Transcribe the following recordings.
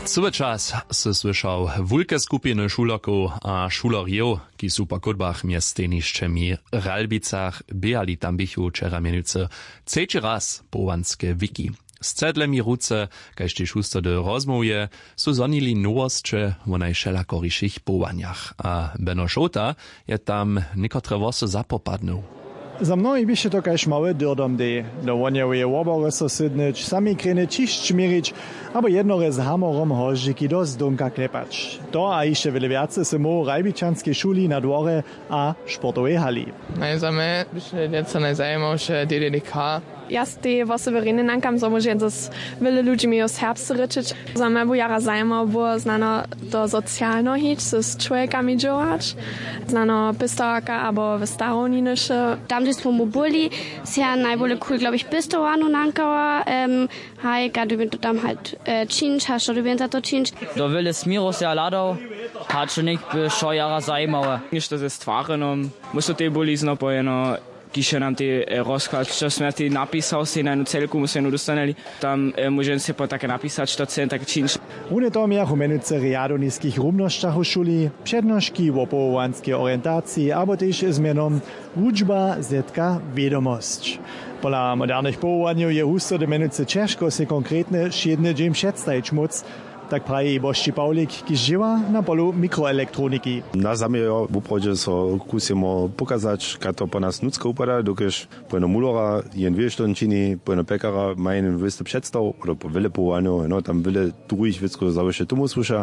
Cały czas se słyszał wulke skupiny šulerków a šulerjów, ki su po kodbach mjez stenišćemi Ralbicach bijali tam bichu wczera mienice trzeci raz połanskie wiki. Z cedlemi ruce, kaž tež husto do rozmoje, su zonili nowostče o najšelakorišich połaniach. A Beno Šota je tam niekotre wosy zapopadnął. Za mnohých byše to kaž małe dyrdom dej. Do wonjeuje wobory so sydnyč, sami krene čišć mirič, abo jednore z hamorom hožiki do zdumka klepać. To a ište wiele viace se mo Ralbičanskej šuli na dvore a športovej hali. Za mnie byše něco najzajemavše DDDK. Ja z tej Severiny nankam, so może das wiele ludzi mi z herbstu ryczyć. Za mnie jara zajmowa było znano do socjalno hić, z człowiekami działać, znano pistorka albo w staroninische. Tam gdzie smo byli, się najbardziej cool, glaube ich, pistorano nankała. Hej, gdy to tam halt czynć, hast du za to czynć. Do wiele smirów się ladał, hat schon nicht schon jara zajmowa. Niż to ze stwarenom, muszę tej boli znopojeno. Kiše nam ti rozklad, što smo ti napisao si na jednu celku, musimo dostaneli. Tam možem se pa také napisać, što chcem tak činč. Une to miachu menujúce riadu nízkych rumnošťach u šuli, přednošky o połowanskiej orientacji, abo tež zmenom učba zetka vedomosť. Pola modernych powołaniów je husto de menujúce ciężko se konkretne šedne dżem předstajić moc, tak praje Bošči Pavlik, ki živa na polu mikroelektroniki. Na zamiejo uprodzie so kusimo pokazać, ka to po nas nucko upada, dokež pojeno mulora jen wieszton čini, pojeno pekara ma jen wysty przedstaw, oder po wiele powołaniu, no tam wiele druhých wiecko zawysze tomu słysza,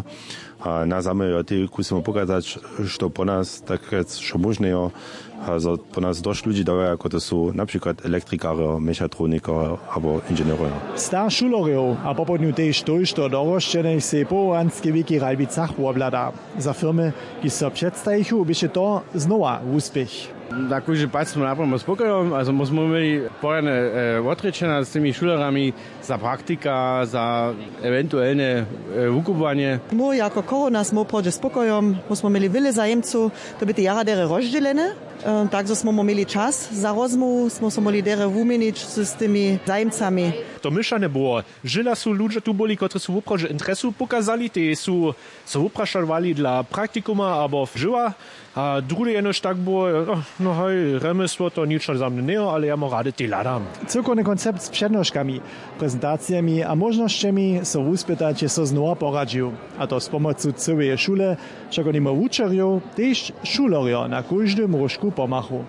a na zamiejo ty kusimo pokazać, što po nas tak šo možného, also po nás dość ludzi daje, jako to są na przykład elektrikarze, mechatroniker albo inżynierowie. Star šulerjów a popodniu tež tož do dorošćenej se połanskie wiki Ralbicach oblada. Za firmy, ki so předstajichu, byše to znova úspěch. Takože pač smo napravimo spokojom, also smo imeli porane odrečena s tými šulerami za praktika, za eventuálne vukubovanie. My jako korona smo prođe spokojom, smo imeli vele zajemcu, to by te jara dere rozdělené, takže smo imeli čas za rozmovu, smo se mogli dere vumenić s tymi zajemcami. To myšane było, žila su ludzie tu boli, którzy su uprože interesu pokazali, te su se uprašavali dla praktikuma, abo živa. A drugie jenož tak było, no hej, remesło to ničo za mnie nie, ale ja mu rady ty ladam. Cyrkovny koncept z přednoškami, prezentacjami a možnošćami so uspytacie so znova poradził. A to z pomocą całej szule, czego nimo uczerjów, też šulerjo na każdym rożku pomachu.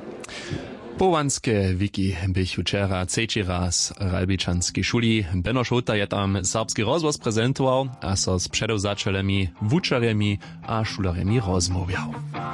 Połanskie wiki bych wczera trzeci raz Ralbičanskiej šuli. Beno Šota je tam serbski rozvoz prezentował, a so z przedewzačelemi, wučerjemi a šulerjemi rozmawiał.